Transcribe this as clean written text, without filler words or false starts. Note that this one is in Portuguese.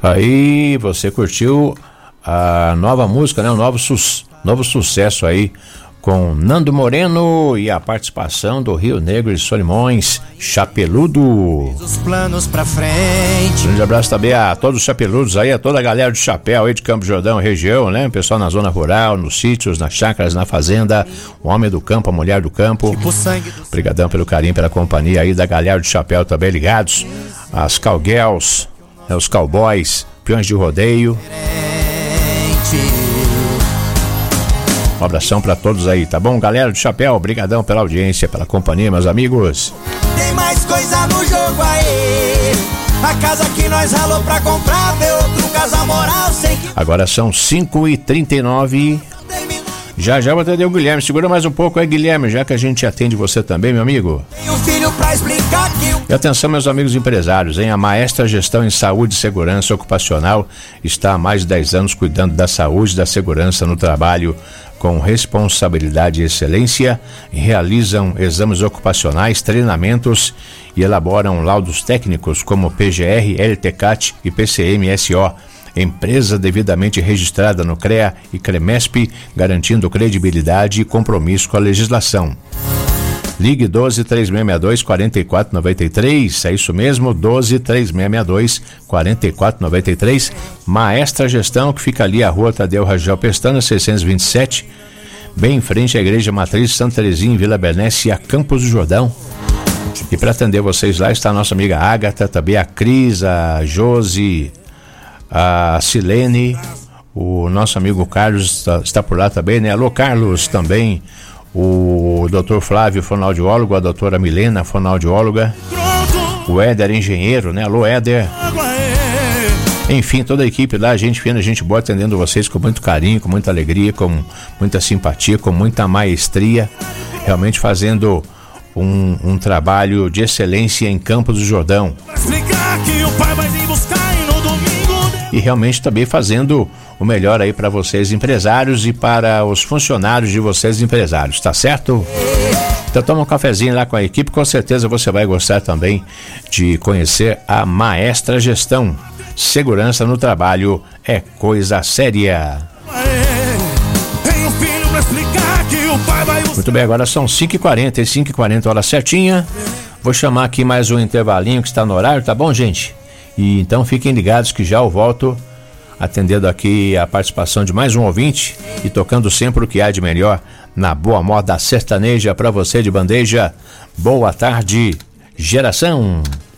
Aí você curtiu a nova música, né? O novo sucesso aí com Nando Moreno e a participação do Rio Negro e Solimões, Chapeludo. Os planos pra frente. Um grande abraço também a todos os chapeludos aí, a toda a galera de chapéu aí de Campo Jordão, região, né? O pessoal na zona rural, nos sítios, nas chácaras, na fazenda, o homem do campo, a mulher do campo. Obrigadão pelo carinho, pela companhia aí da galera de chapéu também ligados. As cowgirls, né? Os cowboys, peões de rodeio. Um abração pra todos aí, tá bom? Galera do chapéu, brigadão pela audiência, pela companhia, meus amigos. Tem mais coisa no jogo aí. A casa que nós ralou pra comprar, ver outro casal moral sem que... Agora são 5h39. Já vou atender o Guilherme. Segura mais um pouco aí, Guilherme, já que a gente atende você também, meu amigo. Tem um filho pra explicar que... E atenção, meus amigos empresários, hein? A Maestra Gestão em Saúde e Segurança Ocupacional está há mais de 10 anos cuidando da saúde e da segurança no trabalho com responsabilidade e excelência. Realizam exames ocupacionais, treinamentos e elaboram laudos técnicos como PGR, LTCAT e PCM-SO. Empresa devidamente registrada no CREA e CREMESP, garantindo credibilidade e compromisso com a legislação. Ligue 12-3662-4493, é isso mesmo, 12-3662-4493, Maestra Gestão, que fica ali a rua Tadeu Rangel Pestana, 627, bem em frente à Igreja Matriz Santa Terezinha, em Vila Bernécia, Campos do Jordão. E para atender vocês lá está a nossa amiga Ágata, também a Cris, a Josi, a Silene, o nosso amigo Carlos está por lá também, né? Alô, Carlos, também o Dr. Flávio, fonoaudiólogo, a doutora Milena, fonoaudióloga, o Éder, engenheiro, né? Alô, Éder. Enfim, toda a equipe lá, gente fina, gente boa, atendendo vocês com muito carinho, com muita alegria, com muita simpatia, com muita maestria, realmente fazendo um trabalho de excelência em Campos do Jordão. E realmente também fazendo o melhor aí para vocês empresários e para os funcionários de vocês empresários, tá certo? Então toma um cafezinho lá com a equipe, com certeza você vai gostar também de conhecer a Maestra Gestão. Segurança no trabalho é coisa séria. Muito bem, agora são 5h40 e 5h40 hora certinha. Vou chamar aqui mais um intervalinho que está no horário, tá bom, gente? E então fiquem ligados que já eu volto atendendo aqui a participação de mais um ouvinte e tocando sempre o que há de melhor na boa moda sertaneja para você de bandeja. Boa tarde, geração!